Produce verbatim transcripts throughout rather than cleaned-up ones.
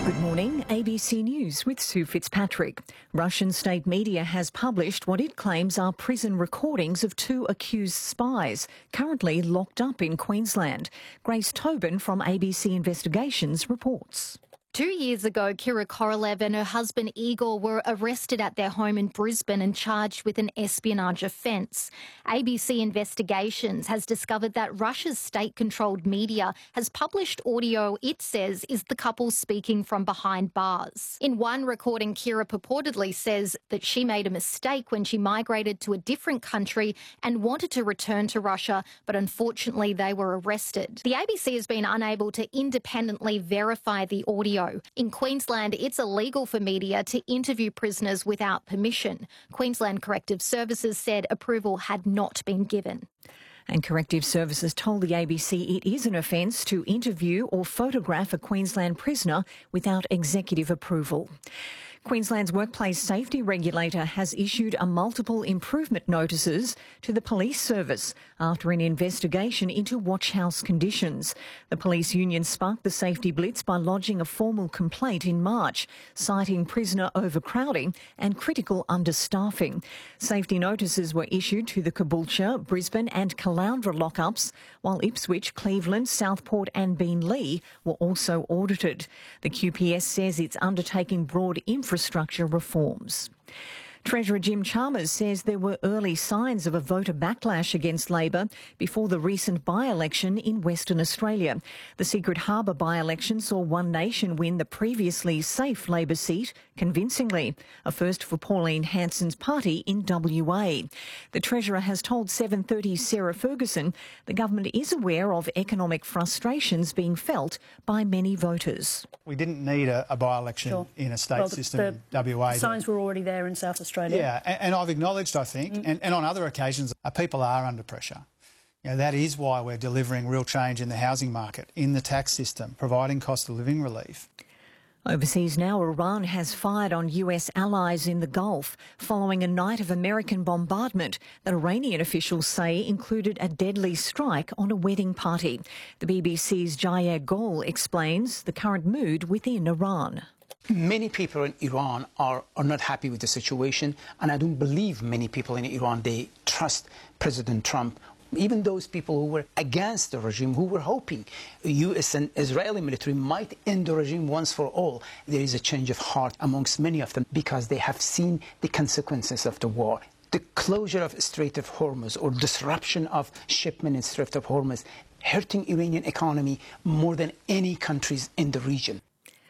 Good morning, A B C News with Sue Fitzpatrick. Russian state media has published what it claims are prison recordings of two accused spies currently locked up in Queensland. Grace Tobin from A B C Investigations reports. Two years ago, Kira Korolev and her husband Igor were arrested at their home in Brisbane and charged with an espionage offence. A B C Investigations has discovered that Russia's state-controlled media has published audio it says is the couple speaking from behind bars. In one recording, Kira purportedly says that she made a mistake when she migrated to a different country and wanted to return to Russia, but unfortunately they were arrested. The A B C has been unable to independently verify the audio. In Queensland, it's illegal for media to interview prisoners without permission. Queensland Corrective Services said approval had not been given. And Corrective Services told the A B C it is an offence to interview or photograph a Queensland prisoner without executive approval. Queensland's workplace safety regulator has issued a multiple improvement notices to the police service after an investigation into watch house conditions. The police union sparked the safety blitz by lodging a formal complaint in March, citing prisoner overcrowding and critical understaffing. Safety notices were issued to the Caboolture, Brisbane and Caloundra lockups, while Ipswich, Cleveland, Southport and Beenleigh were also audited. The Q P S says it's undertaking broad infrastructure infrastructure reforms. Treasurer Jim Chalmers says there were early signs of a voter backlash against Labor before the recent by-election in Western Australia. The Secret Harbour by-election saw One Nation win the previously safe Labor seat convincingly, a first for Pauline Hanson's party in W A. The Treasurer has told seven thirty's Sarah Ferguson the government is aware of economic frustrations being felt by many voters. We didn't need a, a by-election sure. in a state well, the, system the in W A. Signs were already there in South Australia. Yeah, and, and I've acknowledged, I think, mm. and, and on other occasions, uh, people are under pressure. You know, that is why we're delivering real change in the housing market, in the tax system, providing cost of living relief. Overseas now, Iran has fired on U S allies in the Gulf following a night of American bombardment that Iranian officials say included a deadly strike on a wedding party. The B B C's Jair Gol explains the current mood within Iran. Many people in Iran are, are not happy with the situation, and I don't believe many people in Iran, they trust President Trump. Even those people who were against the regime, who were hoping the U S and Israeli military might end the regime once for all, there is a change of heart amongst many of them because they have seen the consequences of the war. The closure of Strait of Hormuz or disruption of shipment in Strait of Hormuz hurting Iranian economy more than any countries in the region.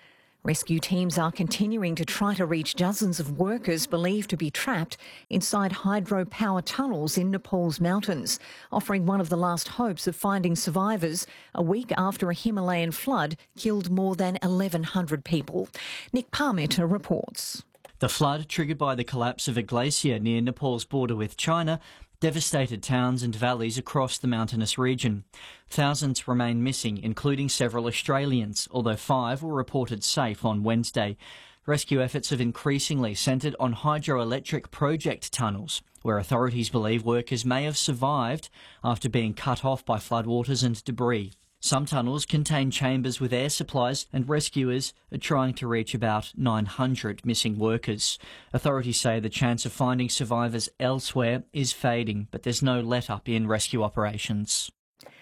Rescue teams are continuing to try to reach dozens of workers believed to be trapped inside hydropower tunnels in Nepal's mountains, offering one of the last hopes of finding survivors a week after a Himalayan flood killed more than eleven hundred people. Nick Parmenter reports. The flood, triggered by the collapse of a glacier near Nepal's border with China, devastated towns and valleys across the mountainous region. Thousands remain missing, including several Australians, although five were reported safe on Wednesday. Rescue efforts have increasingly centred on hydroelectric project tunnels, where authorities believe workers may have survived after being cut off by floodwaters and debris. Some tunnels contain chambers with air supplies, and rescuers are trying to reach about nine hundred missing workers. Authorities say the chance of finding survivors elsewhere is fading, but there's no let-up in rescue operations.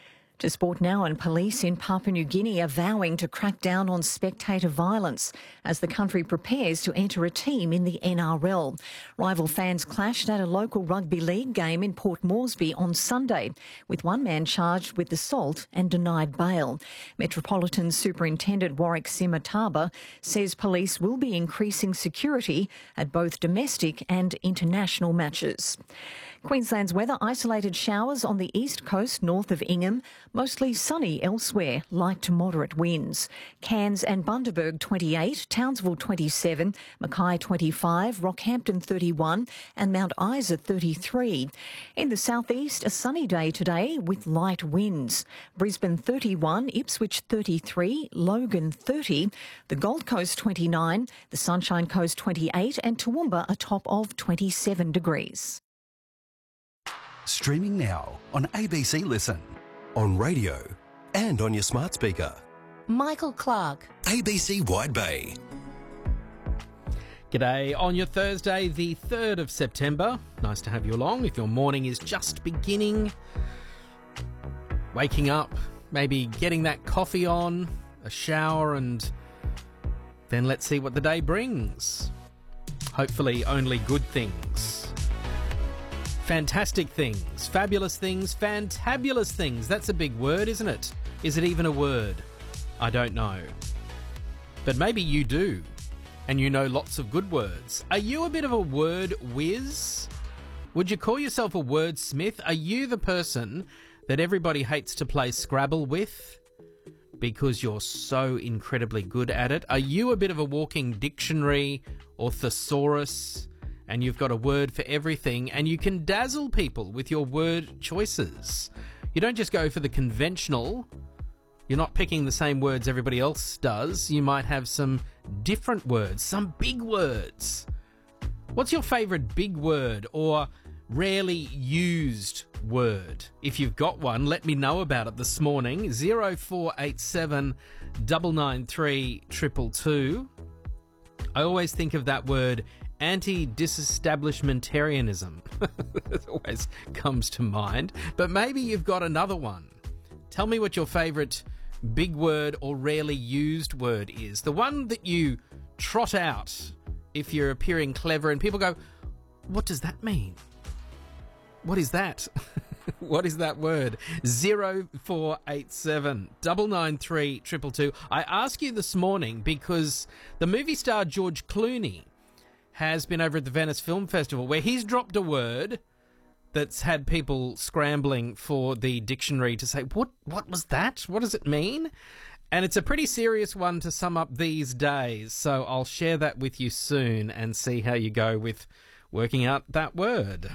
To sport now, and police in Papua New Guinea are vowing to crack down on spectator violence as the country prepares to enter a team in the N R L. Rival fans clashed at a local rugby league game in Port Moresby on Sunday, with one man charged with assault and denied bail. Metropolitan Superintendent Warwick Simataba says police will be increasing security at both domestic and international matches. Queensland's weather: isolated showers on the east coast north of Ingham, mostly sunny elsewhere, light to moderate winds. Cairns and Bundaberg twenty-eight, Townsville twenty-seven, Mackay twenty-five, Rockhampton thirty-one and Mount Isa thirty-three. In the southeast, a sunny day today with light winds. Brisbane thirty-one, Ipswich thirty-three, Logan thirty, the Gold Coast twenty-nine, the Sunshine Coast twenty-eight and Toowoomba a top of twenty-seven degrees. Streaming now on A B C Listen, on radio and on your smart speaker. Michael Clark. A B C Wide Bay. G'day on your Thursday, the third of September. Nice to have you along. If your morning is just beginning, waking up, maybe getting that coffee on, a shower, and then let's see what the day brings. Hopefully only good things. Fantastic things, fabulous things, fantabulous things. That's a big word, isn't it? Is it even a word? I don't know. But maybe you do. And you know lots of good words. Are you a bit of a word whiz? Would you call yourself a wordsmith? Are you the person that everybody hates to play Scrabble with because you're so incredibly good at it? Are you a bit of a walking dictionary or thesaurus and you've got a word for everything and you can dazzle people with your word choices? You don't just go for the conventional. You're not picking the same words everybody else does. You might have some different words, some big words. What's your favourite big word or rarely used word? If you've got one, let me know about it this morning. zero four eight seven nine nine three two two two. I always think of that word anti-disestablishmentarianism. It always comes to mind. But maybe you've got another one. Tell me what your favourite big word or rarely used word is. The one that you trot out if you're appearing clever and people go, what does that mean? What is that? What is that word? zero four eight seven nine nine three two two two. I ask you this morning because the movie star George Clooney has been over at the Venice Film Festival where he's dropped a word that's had people scrambling for the dictionary to say, what what was that? What does it mean? And it's a pretty serious one to sum up these days, so I'll share that with you soon and see how you go with working out that word.